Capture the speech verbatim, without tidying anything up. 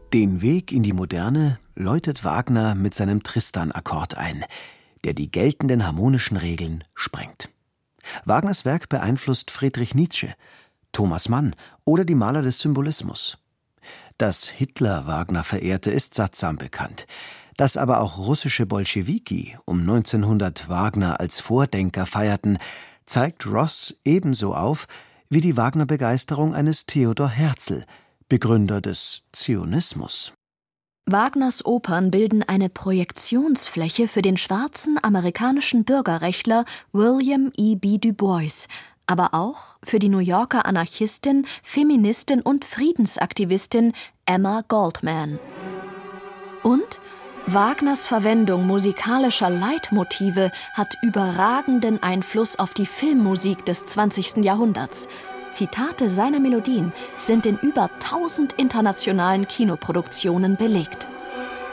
Den Weg in die Moderne läutet Wagner mit seinem Tristan-Akkord ein, der die geltenden harmonischen Regeln sprengt. Wagners Werk beeinflusst Friedrich Nietzsche, Thomas Mann oder die Maler des Symbolismus. Dass Hitler Wagner verehrte, ist sattsam bekannt. Dass aber auch russische Bolschewiki um neunzehnhundert Wagner als Vordenker feierten, zeigt Ross ebenso auf wie die Wagner-Begeisterung eines Theodor Herzl, Begründer des Zionismus. Wagners Opern bilden eine Projektionsfläche für den schwarzen amerikanischen Bürgerrechtler William E B Du Bois, aber auch für die New Yorker Anarchistin, Feministin und Friedensaktivistin Emma Goldman. Und Wagners Verwendung musikalischer Leitmotive hat überragenden Einfluss auf die Filmmusik des zwanzigsten Jahrhunderts. Zitate seiner Melodien sind in über tausend internationalen Kinoproduktionen belegt.